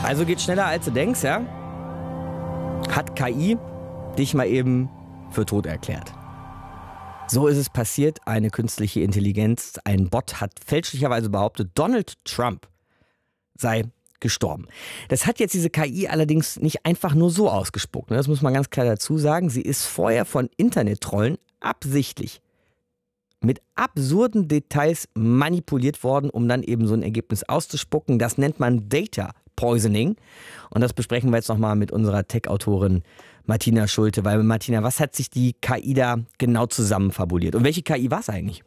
Also geht schneller als du denkst, ja? Hat KI dich mal eben für tot erklärt. So ist es passiert, eine künstliche Intelligenz, ein Bot hat fälschlicherweise behauptet, Donald Trump sei gestorben. Das hat jetzt diese KI allerdings nicht einfach nur so ausgespuckt. Das muss man ganz klar dazu sagen. Sie ist vorher von Internet-Trollen absichtlich mit absurden Details manipuliert worden, um dann eben so ein Ergebnis auszuspucken. Das nennt man Data Poisoning. Und das besprechen wir jetzt nochmal mit unserer Tech-Autorin Martina Schulte. Weil Martina, was hat sich die KI da genau zusammenfabuliert? Und welche KI war es eigentlich?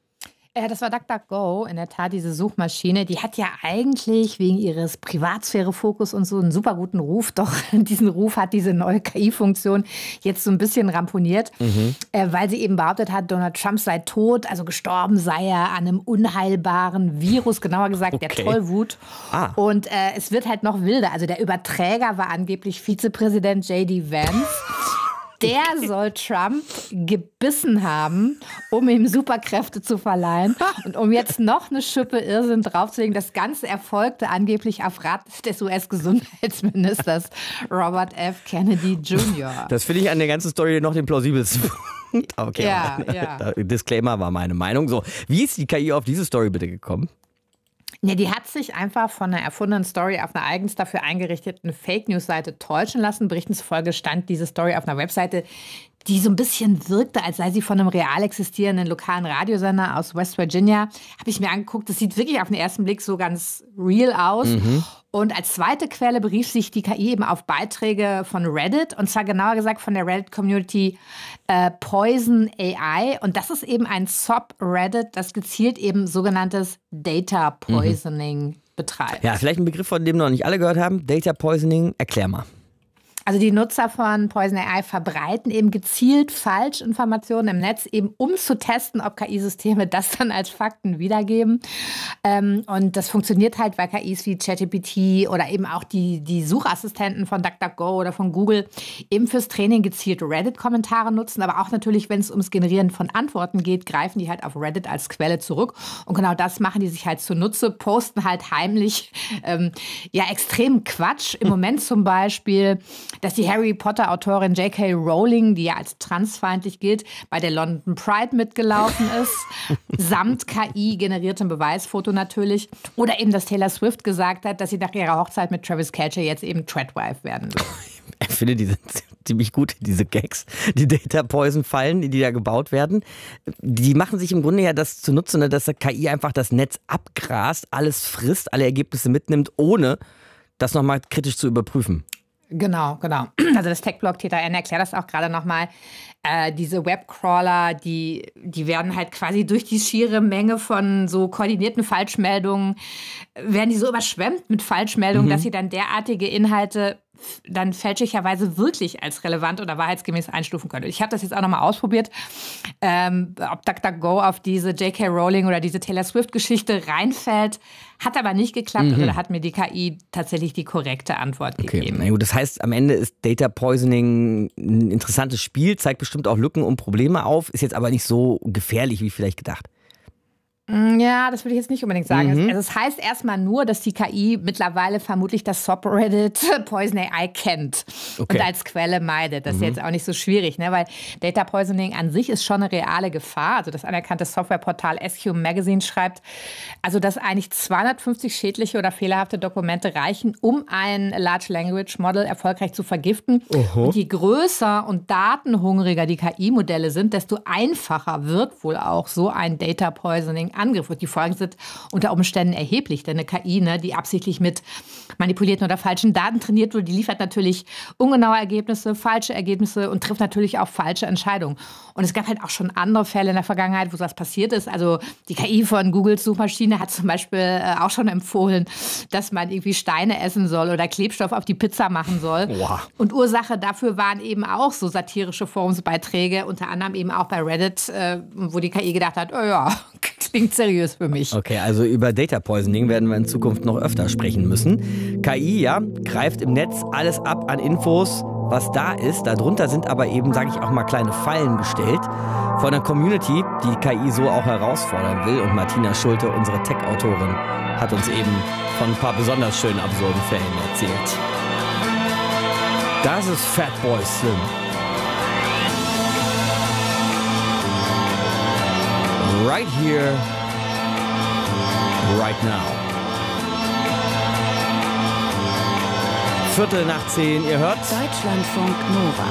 Das war DuckDuckGo, in der Tat diese Suchmaschine. Die hat ja eigentlich wegen ihres Privatsphäre-Fokus und so einen super guten Ruf. Doch diesen Ruf hat diese neue KI-Funktion jetzt so ein bisschen ramponiert, weil sie eben behauptet hat, Donald Trump sei tot, also gestorben sei er an einem unheilbaren Virus, genauer gesagt der Tollwut. Und es wird halt noch wilder. Also der Überträger war angeblich Vizepräsident J.D. Vance. Der soll Trump gebissen haben, um ihm Superkräfte zu verleihen. Und um jetzt noch eine Schippe Irrsinn draufzulegen, das Ganze erfolgte angeblich auf Rat des US-Gesundheitsministers Robert F. Kennedy Jr. Das finde ich an der ganzen Story noch den plausibelsten. Okay, ja. Disclaimer war meine Meinung. So, wie ist die KI auf diese Story bitte gekommen? Ja, die hat sich einfach von einer erfundenen Story auf einer eigens dafür eingerichteten Fake-News-Seite täuschen lassen. Berichten zufolge stand diese Story auf einer Webseite, die so ein bisschen wirkte, als sei sie von einem real existierenden lokalen Radiosender aus West Virginia. Habe ich mir angeguckt, das sieht wirklich auf den ersten Blick so ganz real aus. Und als zweite Quelle berief sich die KI eben auf Beiträge von Reddit, und zwar genauer gesagt von der Reddit-Community Poison AI. Und das ist eben ein Subreddit, das gezielt eben sogenanntes Data Poisoning betreibt. Ja, vielleicht ein Begriff, von dem noch nicht alle gehört haben. Data Poisoning, erklär mal. Also die Nutzer von Poison AI verbreiten eben gezielt Falschinformationen im Netz, eben um zu testen, ob KI-Systeme das dann als Fakten wiedergeben. Und das funktioniert halt, weil KIs wie ChatGPT oder eben auch die Suchassistenten von DuckDuckGo oder von Google eben fürs Training gezielt Reddit-Kommentare nutzen. Aber auch natürlich, wenn es ums Generieren von Antworten geht, greifen die halt auf Reddit als Quelle zurück. Und genau das machen die sich halt zunutze, posten halt heimlich extremen Quatsch. Im Moment zum Beispiel, dass die Harry Potter-Autorin J.K. Rowling, die ja als transfeindlich gilt, bei der London Pride mitgelaufen ist, samt KI-generiertem Beweisfoto natürlich. Oder eben, dass Taylor Swift gesagt hat, dass sie nach ihrer Hochzeit mit Travis Kelce jetzt eben Tradwife werden will. Ich finde, die sind ziemlich gut, diese Gags, die Data Poison-Fallen, die da gebaut werden. Die machen sich im Grunde ja das zunutze, dass der KI einfach das Netz abgrast, alles frisst, alle Ergebnisse mitnimmt, ohne das nochmal kritisch zu überprüfen. Genau. Also das Tech-Blog TTN erklärt das auch gerade nochmal. Diese Webcrawler, die werden halt quasi durch die schiere Menge von so koordinierten Falschmeldungen, werden die so überschwemmt mit Falschmeldungen, dass sie dann derartige Inhalte dann fälschlicherweise wirklich als relevant oder wahrheitsgemäß einstufen können. Ich habe das jetzt auch nochmal ausprobiert, ob DuckDuckGo auf diese J.K. Rowling oder diese Taylor Swift-Geschichte reinfällt. Hat aber nicht geklappt, oder hat mir die KI tatsächlich die korrekte Antwort gegeben. Na gut, das heißt, am Ende ist Data Poisoning ein interessantes Spiel, zeigt bestimmt auch Lücken und Probleme auf, ist jetzt aber nicht so gefährlich wie vielleicht gedacht. Ja, das würde ich jetzt nicht unbedingt sagen. Also es heißt erstmal nur, dass die KI mittlerweile vermutlich das Subreddit Poison AI kennt und als Quelle meidet. Das ist jetzt auch nicht so schwierig, ne? Weil Data Poisoning an sich ist schon eine reale Gefahr. Also das anerkannte Softwareportal SQ Magazine schreibt, also dass eigentlich 250 schädliche oder fehlerhafte Dokumente reichen, um ein Large Language Model erfolgreich zu vergiften. Und je größer und datenhungriger die KI-Modelle sind, desto einfacher wird wohl auch so ein Data Poisoning Angriff. Und die Folgen sind unter Umständen erheblich. Denn eine KI, die absichtlich mit manipulierten oder falschen Daten trainiert wurde, die liefert natürlich ungenaue Ergebnisse, falsche Ergebnisse und trifft natürlich auch falsche Entscheidungen. Und es gab halt auch schon andere Fälle in der Vergangenheit, wo das passiert ist. Also die KI von Googles Suchmaschine hat zum Beispiel auch schon empfohlen, dass man irgendwie Steine essen soll oder Klebstoff auf die Pizza machen soll. Wow. Und Ursache dafür waren eben auch so satirische Forumsbeiträge, unter anderem eben auch bei Reddit, wo die KI gedacht hat, oh ja, klingt seriös für mich. Okay, also über Data Poisoning werden wir in Zukunft noch öfter sprechen müssen. KI, greift im Netz alles ab an Infos, was da ist. Darunter sind aber eben, sage ich auch mal, kleine Fallen gestellt von der Community, die KI so auch herausfordern will. Und Martina Schulte, unsere Tech-Autorin, hat uns eben von ein paar besonders schönen, absurden Fällen erzählt. Das ist Fatboy Slim. Right here, right now. 10:15, ihr hört Deutschlandfunk Nova.